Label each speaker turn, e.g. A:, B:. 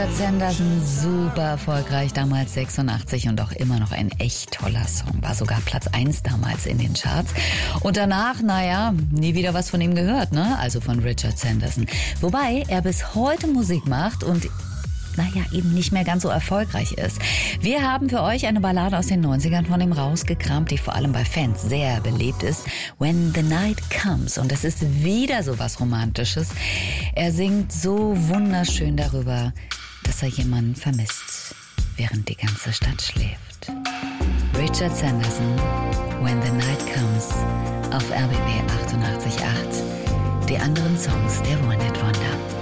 A: Sanderson, super erfolgreich, damals 86 und auch immer noch ein echt toller Song. War sogar Platz 1 damals in den Charts. Und danach, nie wieder was von ihm gehört, ne? Also von Richard Sanderson. Wobei er bis heute Musik macht und eben nicht mehr ganz so erfolgreich ist. Wir haben für euch eine Ballade aus den 90ern von ihm rausgekramt, die vor allem bei Fans sehr beliebt ist. When the Night Comes. Und es ist wieder so was Romantisches. Er singt so wunderschön darüber, dass er jemanden vermisst, während die ganze Stadt schläft. Richard Sanderson, When the Night Comes, auf RBB 88.8. Die anderen Songs der One Hit Wonder.